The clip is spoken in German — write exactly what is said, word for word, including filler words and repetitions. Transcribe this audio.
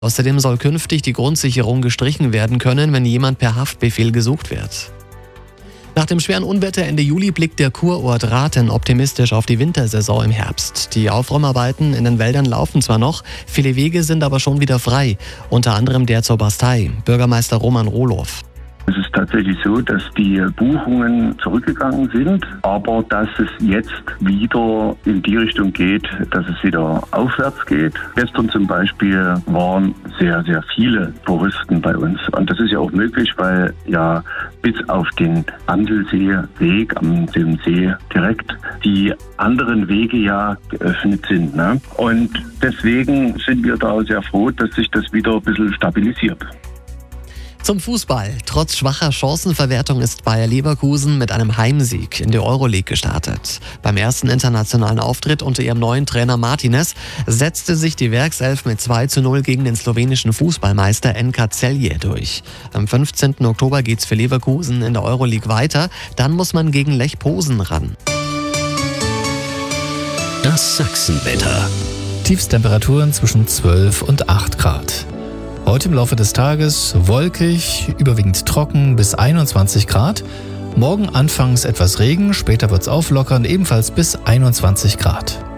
Außerdem soll künftig die Grundsicherung gestrichen werden können, wenn jemand per Haftbefehl gesucht wird. Nach dem schweren Unwetter Ende Juli blickt der Kurort Rathen optimistisch auf die Wintersaison im Herbst. Die Aufräumarbeiten in den Wäldern laufen zwar noch, viele Wege sind aber schon wieder frei, unter anderem der zur Bastei. Bürgermeister Roman Rohloff. Es ist tatsächlich so, dass die Buchungen zurückgegangen sind, aber dass es jetzt wieder in die Richtung geht, dass es wieder aufwärts geht. Gestern zum Beispiel waren sehr, sehr viele Touristen bei uns. Und das ist ja auch möglich, weil ja bis auf den Andelseeweg am dem See direkt die anderen Wege ja geöffnet sind. Ne? Und deswegen sind wir da sehr froh, dass sich das wieder ein bisschen stabilisiert. Zum Fußball. Trotz schwacher Chancenverwertung ist Bayer Leverkusen mit einem Heimsieg in die Euroleague gestartet. Beim ersten internationalen Auftritt unter ihrem neuen Trainer Martinez setzte sich die Werkself mit zwei zu null gegen den slowenischen Fußballmeister N K Celje durch. Am fünfzehnten Oktober geht's für Leverkusen in der Euroleague weiter. Dann muss man gegen Lech Posen ran. Das Sachsenwetter. Tiefstemperaturen zwischen zwölf und acht Grad. Heute im Laufe des Tages wolkig, überwiegend trocken bis einundzwanzig Grad. Morgen anfangs etwas Regen, später wird's auflockern, ebenfalls bis einundzwanzig Grad.